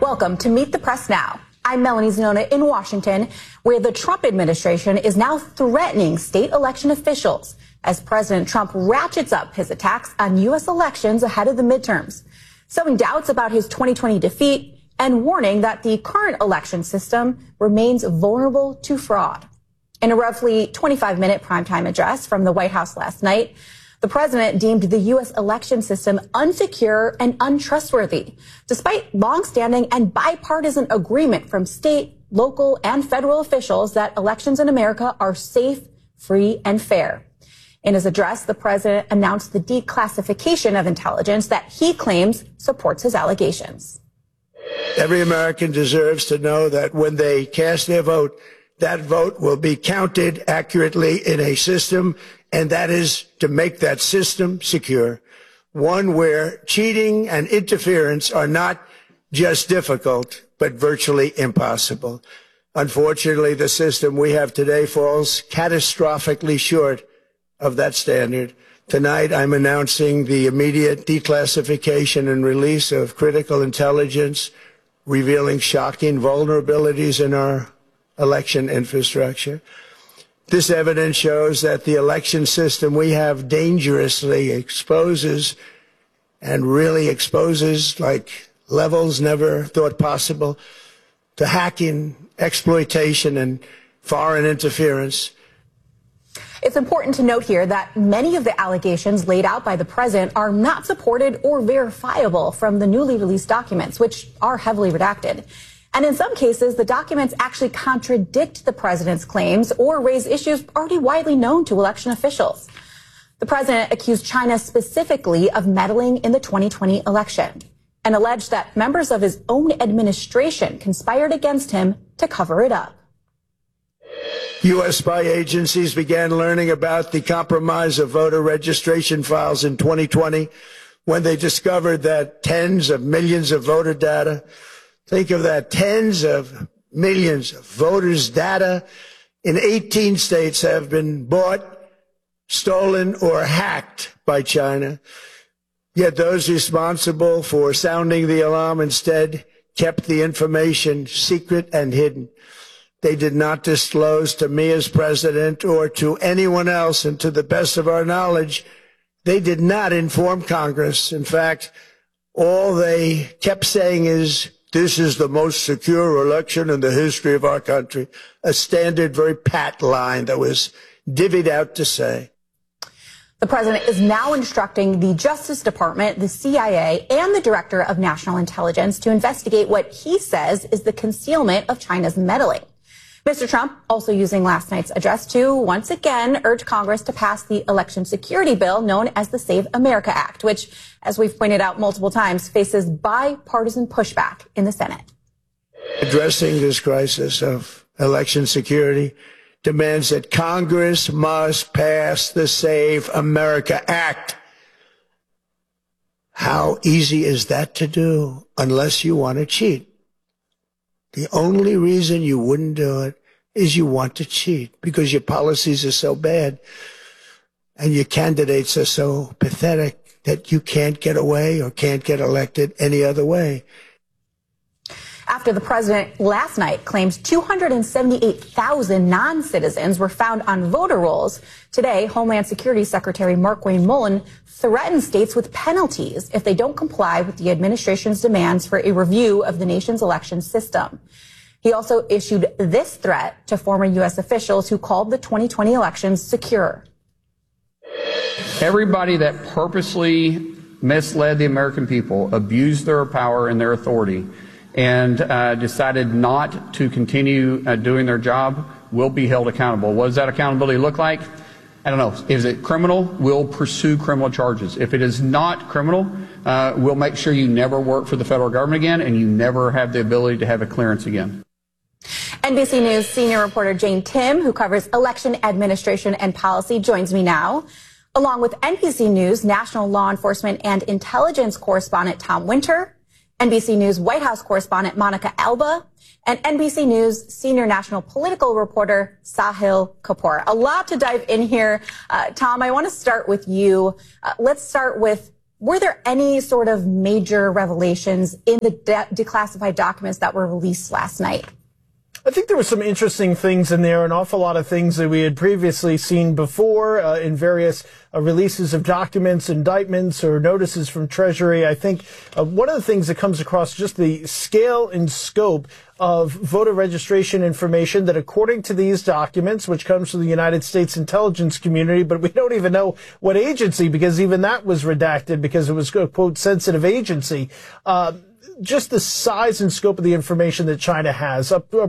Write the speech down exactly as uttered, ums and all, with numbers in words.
Welcome to Meet the Press Now. I'm Melanie Zanona in Washington, where the Trump administration is now threatening state election officials as President Trump ratchets up his attacks on U S elections ahead of the midterms, sowing doubts about his twenty twenty defeat and warning that the current election system remains vulnerable to fraud. In a roughly twenty-five minute primetime address from the White House last night, the president deemed the U S election system unsecure and untrustworthy, despite longstanding and bipartisan agreement from state, local, and federal officials that elections in America are safe, free, and fair. In his address, the president announced the declassification of intelligence that he claims supports his allegations. Every American deserves to know that when they cast their vote, that vote will be counted accurately in a system, and that is to make that system secure, one where cheating and interference are not just difficult, but virtually impossible. Unfortunately, the system we have today falls catastrophically short of that standard. Tonight, I'm announcing the immediate declassification and release of critical intelligence, revealing shocking vulnerabilities in our election infrastructure. This evidence shows that the election system we have dangerously exposes and really exposes like levels never thought possible to hacking, exploitation, and foreign interference. It's important to note here that many of the allegations laid out by the president are not supported or verifiable from the newly released documents, which are heavily redacted. And in some cases, the documents actually contradict the president's claims or raise issues already widely known to election officials. The president accused China specifically of meddling in the twenty twenty election and alleged that members of his own administration conspired against him to cover it up. U S spy agencies began learning about the compromise of voter registration files in twenty twenty when they discovered that tens of millions of voter data, think of that, tens of millions of voters' data in eighteen states have been bought, stolen, or hacked by China. Yet those responsible for sounding the alarm instead kept the information secret and hidden. They did not disclose to me as president or to anyone else, and to the best of our knowledge, they did not inform Congress. In fact, all they kept saying is, "This is the most secure election in the history of our country," a standard, very pat line that was divvied out to say. The president is now instructing the Justice Department, the C I A, and the Director of National Intelligence to investigate what he says is the concealment of China's meddling. Mister Trump also using last night's address to once again urge Congress to pass the election security bill known as the Save America Act, which, as we've pointed out multiple times, faces bipartisan pushback in the Senate. Addressing this crisis of election security demands that Congress must pass the Save America Act. How easy is that to do unless you want to cheat? The only reason you wouldn't do it is you want to cheat because your policies are so bad and your candidates are so pathetic that you can't get away or can't get elected any other way. After the president last night claims two hundred seventy-eight thousand non-citizens were found on voter rolls, today Homeland Security Secretary Markwayne Mullin threatened states with penalties if they don't comply with the administration's demands for a review of the nation's election system. He also issued this threat to former U S officials who called the twenty twenty elections secure. Everybody that purposely misled the American people, abused their power and their authority, and uh, decided not to continue uh, doing their job will be held accountable. What does that accountability look like? I don't know. Is it criminal? We'll pursue criminal charges. If it is not criminal, uh, we'll make sure you never work for the federal government again and you never have the ability to have a clearance again. N B C News senior reporter Jane Tim, who covers election administration and policy, joins me now, along with N B C News national law enforcement and intelligence correspondent Tom Winter, N B C News White House correspondent Monica Alba, and N B C News senior national political reporter Sahil Kapoor. A lot to dive in here. Uh, Tom, I want to start with you. Uh, let's start with Were there any sort of major revelations in the de- declassified documents that were released last night? I think there were some interesting things in there, an awful lot of things that we had previously seen before uh, in various uh, releases of documents, indictments, or notices from Treasury. I think uh, one of the things that comes across just the scale and scope of voter registration information that, according to these documents, which comes from the United States intelligence community, but we don't even know what agency, because even that was redacted because it was a, quote, sensitive agency. Uh, just the size and scope of the information that China has. Up,